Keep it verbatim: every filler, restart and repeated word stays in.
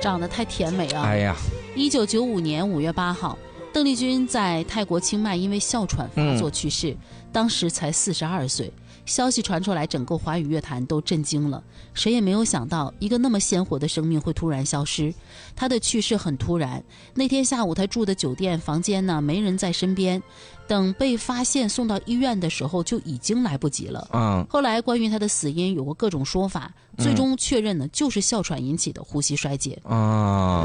长得太甜美啊！ 哎呀， 一九九五年五月八号，邓丽君在泰国清迈因为哮喘发作去世，嗯、当时才四十二岁。消息传出来，整个华语乐坛都震惊了，谁也没有想到一个那么鲜活的生命会突然消失。她的去世很突然，那天下午她住的酒店房间呢没人在身边，等被发现送到医院的时候就已经来不及了。 嗯， 后来关于她的死因有过各种说法，最终确认呢就是哮喘引起的呼吸衰竭。 啊。